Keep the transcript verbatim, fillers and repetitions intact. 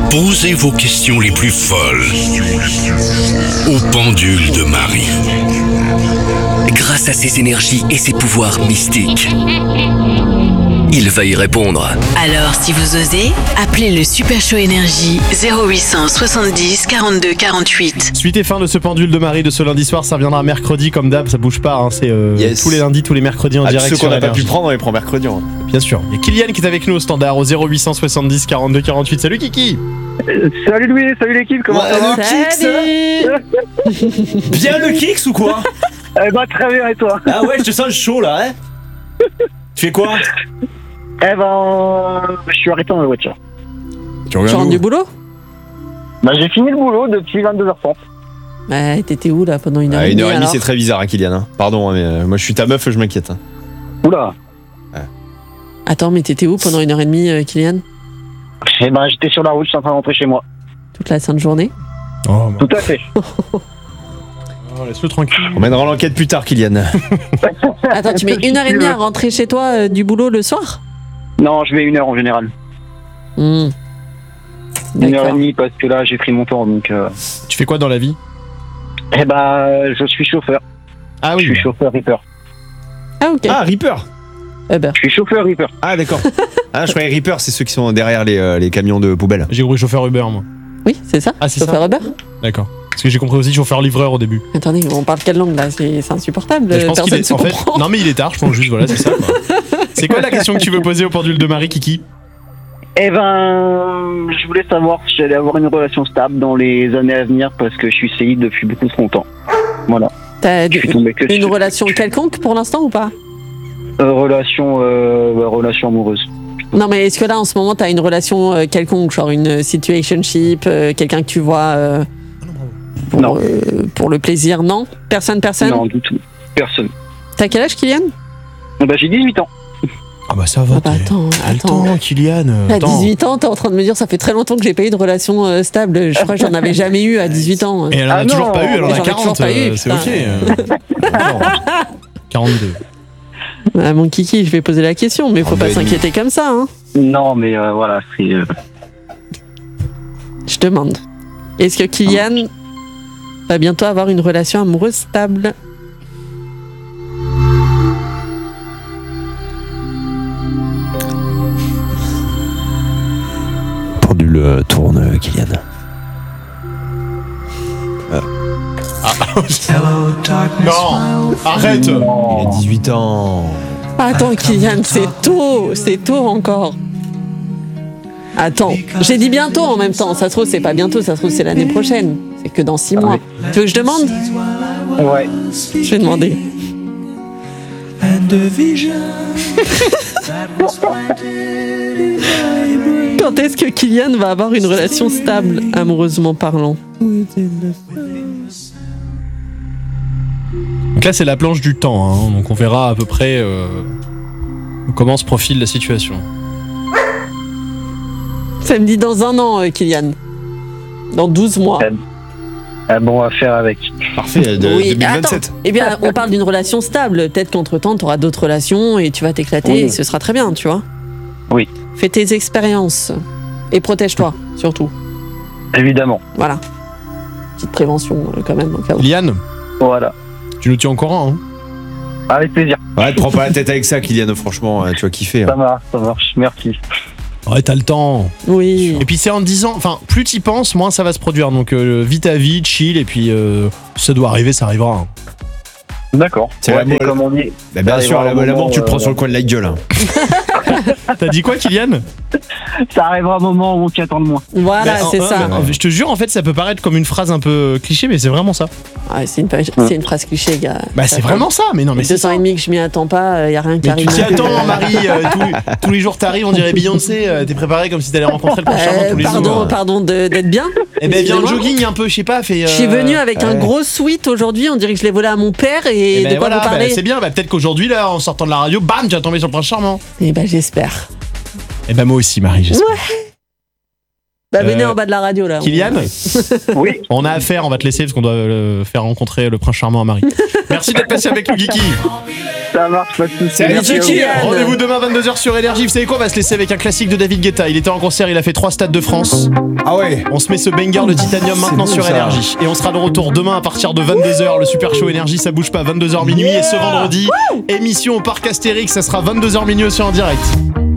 Posez vos questions les plus folles au pendule de Marie. Grâce à ses énergies et ses pouvoirs mystiques, il va y répondre. Alors, si vous osez, appelez le Super Show Énergie zéro huit cent soixante-dix quarante-deux quarante-huit. Suite et fin de ce pendule de Marie de ce lundi soir, ça reviendra mercredi comme d'hab, ça bouge pas, hein, c'est euh, yes. tous les lundis, tous les mercredis en ah, direct. Ceux qu'on n'a pas Énergie. pu prendre, on les prend mercredi. Hein. Bien sûr. Il y a Kylian qui est avec nous au standard au zéro huit cent soixante-dix quarante-deux quarante-huit. Salut Kiki. Euh, salut Louis, salut l'équipe, comment ouais, ça va? Salut. Bien le Kix ou quoi? Eh bah très bien, et toi? Ah ouais, je te sens chaud là, hein. Tu fais quoi? Eh ben, je suis arrêté dans la voiture. Tu Tu reviens rentres d'où? du boulot? Bah j'ai fini le boulot depuis vingt-deux heures trente. Bah, t'étais où là pendant une heure Ah, et une demie heure et demie, alors c'est très bizarre, hein, Kylian. Hein. Pardon, hein, mais euh, moi je suis ta meuf, je m'inquiète. Hein. Oula. Attends, mais t'étais où pendant une heure et demie, euh, Kylian? Eh ben j'étais sur la route, je suis en train de rentrer chez moi. Toute la sainte journée? Oh, Tout à fait. oh, laisse-le tranquille. On mènera l'enquête plus tard, Kylian. Attends, tu mets une heure et demie à rentrer chez toi euh, du boulot le soir? Non, je mets une heure en général. Mmh. Une heure et D'accord. demie parce que là j'ai pris mon temps donc. Euh... Tu fais quoi dans la vie? Eh ben je suis chauffeur. Ah oui. Je suis chauffeur Reaper. Ah, ok. Ah, Reaper. Eh ben. Je suis chauffeur Reaper. Ah, d'accord. Ah, je croyais Reaper, c'est ceux qui sont derrière les, euh, les camions de poubelle. J'ai compris chauffeur Uber moi. Oui, c'est ça. Ah, c'est Chauffeur ça. Uber. D'accord. Parce que j'ai compris aussi chauffeur livreur au début. Attendez, on parle quelle langue là? C'est c'est insupportable. Mais je pense qu'il Personne est se en fait. comprend. Non mais il est tard, je pense juste voilà, c'est ça. Quoi. C'est quoi la question que tu veux poser au pendule de Marie, Kiki? Eh ben, je voulais savoir si j'allais avoir une relation stable dans les années à venir parce que je suis célib depuis beaucoup trop longtemps. Voilà. T'as Je suis tombé que une sur- relation quelconque pour l'instant ou pas? Euh, relation, euh, ouais, relation amoureuse. Non, mais est-ce que là en ce moment t'as une relation euh, quelconque, genre une situationship, euh, quelqu'un que tu vois euh, pour, Non. euh, pour le plaisir? Non? Personne, personne? Non, du tout. Personne. T'as quel âge, Kylian? Bah, j'ai dix-huit ans. Ah bah ça va. Ah bah t'es- attends, t'as le attends. temps, Kylian. À attends. dix-huit ans, t'es en train de me dire ça fait très longtemps que j'ai pas eu de relation euh, stable. Je crois que j'en avais jamais eu à dix-huit ans. Et elle en a Ah toujours non, pas eu, elle en j'en a ai toujours quarante. pas eu, euh, c'est putain. ok. euh. Non. quarante-deux. Ah, mon kiki, je vais poser la question, mais faut Oh, pas bah, s'inquiéter comme ça. Hein. Non, mais euh, voilà, c'est. Euh... Je demande. Est-ce que Kylian va bientôt avoir une relation amoureuse stable? Pendule euh, tourne, Kylian. Non, arrête. Il a dix-huit ans. Attends, Kylian, c'est tôt, c'est tôt encore. Attends, j'ai dit bientôt en même temps. Ça se trouve, c'est pas bientôt, ça se trouve, c'est l'année prochaine. C'est que dans six mois. Tu veux que je demande? Ouais. Je vais demander. Quand est-ce que Kylian va avoir une relation stable, amoureusement parlant? Donc là c'est la planche du temps, hein, donc on verra à peu près euh, comment se profile la situation. Ça me dit dans un an, euh, Kylian. Dans douze mois. Ah bon, à faire avec. Parfait, de, Oui, deux mille attends. vingt-sept. Eh bien, on parle d'une relation stable. Peut-être qu'entre-temps, tu auras d'autres relations et tu vas t'éclater Oui. et ce sera très bien, tu vois. Oui. Fais tes expériences et protège-toi, surtout. Évidemment. Voilà. Petite prévention, euh, quand même, au cas où. Liane, Voilà. tu nous tiens au courant, hein? Avec plaisir. Ouais, te prends pas la tête avec ça, Kylian, franchement, euh, tu vas kiffer. Ça Hein. marche, ça marche. Merci. Ouais, t'as le temps. Oui. Et puis c'est en disant, enfin, plus t'y penses, moins ça va se produire. Donc euh, vite à vite, chill, et puis euh, si ça doit arriver, ça arrivera. Hein. D'accord. C'est Ouais, la mais moelle. comme on dit. Bah, bien Ça sûr, arrivera la, un la mort, moment, tu le prends euh, sur le coin de la gueule. Hein. T'as dit quoi, Kylian? Ça arrivera un moment où on s'y attend de moins. Voilà, Mais, c'est euh, ça. euh, Je te jure, en fait, ça peut paraître comme une phrase un peu cliché, mais c'est vraiment ça. Ah, c'est, une, page- c'est une phrase cliché, gars. Bah, c'est vraiment ça, mais non, mais c'est Deux ans ça. et demi que je m'y attends pas, il y a rien qui Mais arrive. tu t'y non plus. attends, Marie. euh, tous, tous les jours t'arrives, on dirait Beyoncé. euh, T'es préparé comme si t'allais rencontrer le prince charmant Euh, tous les pardon, jours. pardon de- d'être bien. Eh ben, viens en Excusez-moi. jogging un peu, je sais pas, fais. euh, Je suis venue avec un ouais. gros sweat aujourd'hui, on dirait que je l'ai volé à mon père et eh de ben quoi voilà, vous parlez? bah, c'est bien, bah, peut-être qu'aujourd'hui, là, en sortant de la radio, bam, tu vas tomber sur le prince charmant. Eh ben j'espère. Eh ben moi aussi, Marie, j'espère. Ouais. Bah, venez Euh, en bas de la radio là. Kylian, Oui, on a affaire, on va te laisser parce qu'on doit euh, faire rencontrer le prince charmant à Marie. Merci d'être passé avec nous, Geeky. ça marche, pas de soucis. Salut, Merci à vous. Kylian. Rendez-vous demain vingt-deux heures sur Énergie. Vous savez quoi, on va se laisser avec un classique de David Guetta. Il était en concert, il a fait trois stades de France. Ah ouais. On se met ce banger de Titanium maintenant bon, sur ça. Énergie. Et on sera de retour demain à partir de vingt-deux heures. Le Super Show Énergie, ça bouge pas, vingt-deux heures minuit. Et ce vendredi, émission au Parc Astérix, ça sera vingt-deux heures minuit aussi en direct.